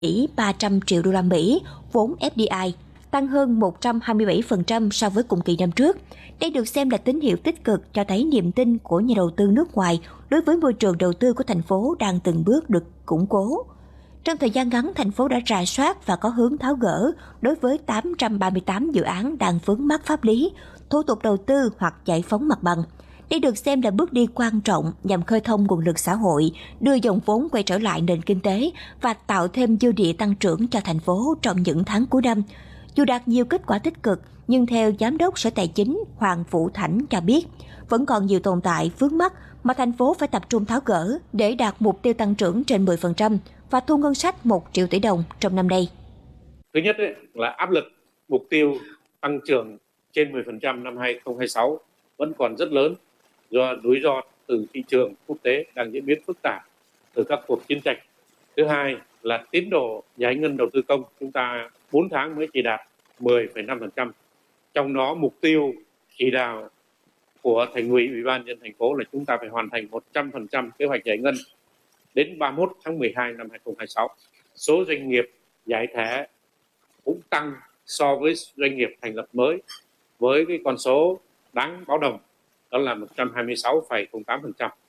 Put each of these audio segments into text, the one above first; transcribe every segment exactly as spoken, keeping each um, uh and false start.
ba trăm triệu đô la Mỹ vốn ép đê i, tăng hơn một trăm hai mươi bảy phần trăm so với cùng kỳ năm trước. Đây được xem là tín hiệu tích cực cho thấy niềm tin của nhà đầu tư nước ngoài đối với môi trường đầu tư của thành phố đang từng bước được củng cố. Trong thời gian ngắn, thành phố đã rà soát và có hướng tháo gỡ đối với tám trăm ba mươi tám dự án đang vướng mắc pháp lý, thủ tục đầu tư hoặc giải phóng mặt bằng. Đây được xem là bước đi quan trọng nhằm khơi thông nguồn lực xã hội, đưa dòng vốn quay trở lại nền kinh tế và tạo thêm dư địa tăng trưởng cho thành phố trong những tháng cuối năm. Dù đạt nhiều kết quả tích cực, nhưng theo Giám đốc Sở Tài chính Hoàng Vũ Thảnh cho biết, vẫn còn nhiều tồn tại vướng mắc mà thành phố phải tập trung tháo gỡ để đạt mục tiêu tăng trưởng trên mười phần trăm và thu ngân sách một triệu tỷ đồng trong năm nay. Thứ nhất ấy, là áp lực mục tiêu tăng trưởng trên mười phần trăm năm hai không hai sáu vẫn còn rất lớn do rủi ro từ thị trường quốc tế đang diễn biến phức tạp từ các cuộc chiến tranh. Thứ hai là tiến độ giải ngân đầu tư công chúng ta bốn tháng mới chỉ đạt mười phẩy năm phần trăm. Trong đó mục tiêu chỉ đạo của Thành ủy, Ủy ban nhân dân thành phố là chúng ta phải hoàn thành một trăm phần trăm kế hoạch giải ngân đến ba mươi mốt tháng mười hai năm hai không hai sáu. Số doanh nghiệp giải thể cũng tăng so với doanh nghiệp thành lập mới với cái con số đáng báo động, đó là một trăm hai mươi sáu phẩy không tám phần trăm.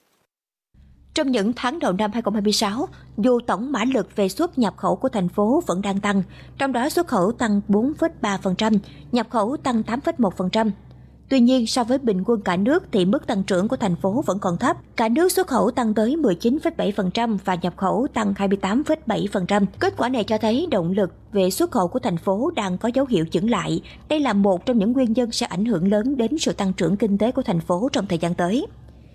Trong những tháng đầu năm hai không hai sáu, dù tổng mã lực về xuất nhập khẩu của thành phố vẫn đang tăng, trong đó xuất khẩu tăng bốn phẩy ba phần trăm, nhập khẩu tăng tám phẩy một phần trăm. Tuy nhiên, so với bình quân cả nước thì mức tăng trưởng của thành phố vẫn còn thấp. Cả nước xuất khẩu tăng tới mười chín phẩy bảy phần trăm và nhập khẩu tăng hai mươi tám phẩy bảy phần trăm. Kết quả này cho thấy động lực về xuất khẩu của thành phố đang có dấu hiệu chững lại. Đây là một trong những nguyên nhân sẽ ảnh hưởng lớn đến sự tăng trưởng kinh tế của thành phố trong thời gian tới.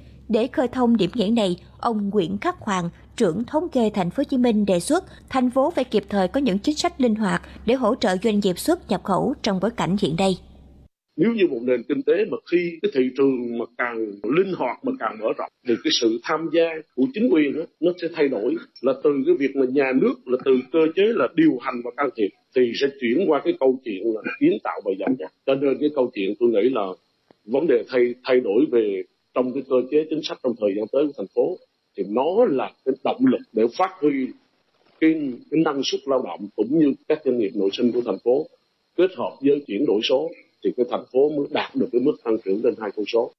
Để khơi thông điểm nghẽn này, ông Nguyễn Khắc Hoàng, trưởng thống kê Thành phố Hồ Chí Minh đề xuất thành phố phải kịp thời có những chính sách linh hoạt để hỗ trợ doanh nghiệp xuất nhập khẩu trong bối cảnh hiện nay. Nếu như một nền kinh tế mà khi cái thị trường mà càng linh hoạt mà càng mở rộng thì cái sự tham gia của chính quyền đó, nó sẽ thay đổi, là từ cái việc mà nhà nước là từ cơ chế là điều hành và can thiệp thì sẽ chuyển qua cái câu chuyện là kiến tạo và giảm giá. Cho nên cái câu chuyện tôi nghĩ là vấn đề thay thay đổi về trong cái cơ chế chính sách trong thời gian tới của thành phố thì nó là cái động lực để phát huy cái, cái năng suất lao động cũng như các doanh nghiệp nội sinh của thành phố kết hợp với chuyển đổi số thì cái thành phố mới đạt được cái mức tăng trưởng lên hai con số.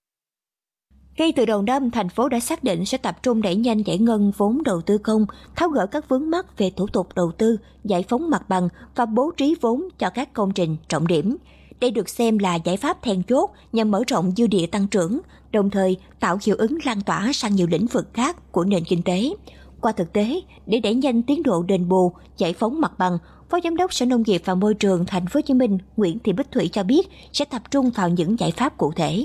Ngay từ đầu năm, thành phố đã xác định sẽ tập trung đẩy nhanh giải ngân vốn đầu tư công, tháo gỡ các vướng mắc về thủ tục đầu tư, giải phóng mặt bằng và bố trí vốn cho các công trình trọng điểm. Đây được xem là giải pháp then chốt nhằm mở rộng dư địa tăng trưởng, đồng thời tạo hiệu ứng lan tỏa sang nhiều lĩnh vực khác của nền kinh tế. Qua thực tế, để đẩy nhanh tiến độ đền bù, giải phóng mặt bằng, Phó Giám đốc Sở Nông nghiệp và Môi trường Thành phố Hồ Chí Minh Nguyễn Thị Bích Thủy cho biết sẽ tập trung vào những giải pháp cụ thể.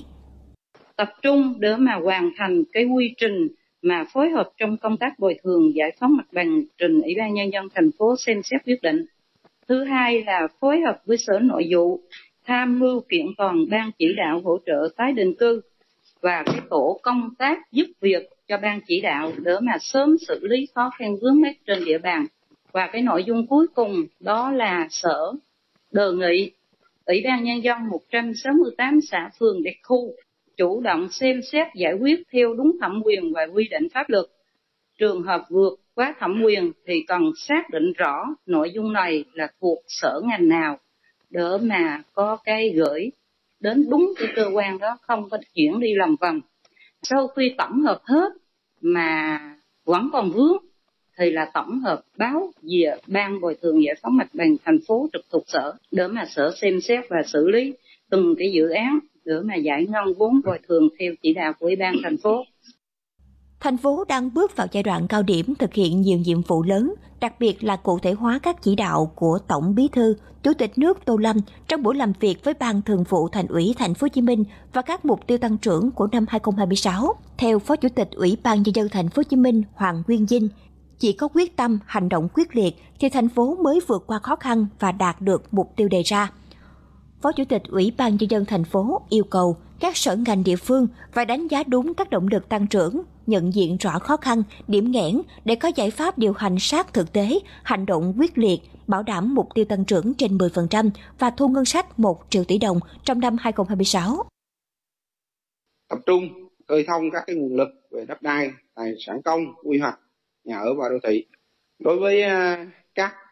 Tập trung để mà hoàn thành cái quy trình mà phối hợp trong công tác bồi thường giải phóng mặt bằng trình Ủy ban Nhân dân thành phố xem xét quyết định. Thứ hai là phối hợp với Sở Nội vụ tham mưu kiện toàn ban chỉ đạo hỗ trợ tái định cư và cái tổ công tác giúp việc cho ban chỉ đạo để mà sớm xử lý khó khăn vướng mắc trên địa bàn. Và cái nội dung cuối cùng đó là Sở đề nghị Ủy ban Nhân dân một trăm sáu mươi tám xã phường đặc khu chủ động xem xét giải quyết theo đúng thẩm quyền và quy định pháp luật. Trường hợp vượt quá thẩm quyền thì cần xác định rõ nội dung này là thuộc sở ngành nào để mà có cái gửi đến đúng cái cơ quan đó, không có chuyển đi lòng vòng. Sau khi tổng hợp hết mà vẫn còn vướng thì là tổng hợp báo về ban bồi thường giải phóng mặt bằng thành phố trực thuộc sở để mà sở xem xét và xử lý từng cái dự án để mà giải ngân vốn bồi thường theo chỉ đạo của Ủy ban thành phố. Thành phố đang bước vào giai đoạn cao điểm thực hiện nhiều nhiệm vụ lớn, đặc biệt là cụ thể hóa các chỉ đạo của Tổng Bí thư, Chủ tịch nước Tô Lâm trong buổi làm việc với Ban Thường vụ Thành ủy Thành phố Hồ Chí Minh và các mục tiêu tăng trưởng của năm hai không hai sáu. Theo Phó Chủ tịch Ủy ban Nhân dân Thành phố Hồ Chí Minh Hoàng Nguyên Dinh, chỉ có quyết tâm, hành động quyết liệt thì thành phố mới vượt qua khó khăn và đạt được mục tiêu đề ra. Phó Chủ tịch Ủy ban Nhân dân thành phố yêu cầu các sở ngành địa phương phải đánh giá đúng các động lực tăng trưởng, nhận diện rõ khó khăn, điểm nghẽn để có giải pháp điều hành sát thực tế, hành động quyết liệt, bảo đảm mục tiêu tăng trưởng trên mười phần trăm và thu ngân sách một triệu tỷ đồng trong năm hai không hai sáu. Tập trung khơi thông các cái nguồn lực về đất đai, tài sản công, quy hoạch, nhà ở và đô thị. Đối với các